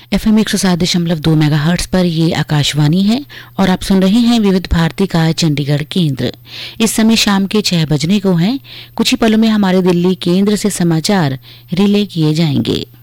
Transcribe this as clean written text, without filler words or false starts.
FM 107.2 megahertz पर ये आकाशवाणी है और आप सुन रहे हैं विविध भारती का चंडीगढ़ केंद्र। इस समय शाम के 6 बजने को हैं। कुछ ही पलों में हमारे दिल्ली केंद्र से समाचार रिले किए जाएंगे।